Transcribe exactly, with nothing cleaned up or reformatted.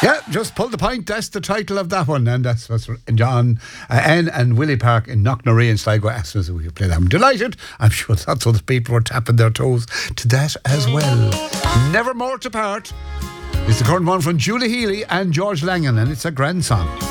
Yeah, just pull the point. That's the title of that one, and that's what's John uh, N and Willie Park in Knocknaree in Sligo asked us if we could play that. I'm delighted. I'm sure lots of other people were tapping their toes to that as well. Never More to Part is the current one from Julie Healy and George Langan, and it's a grand song.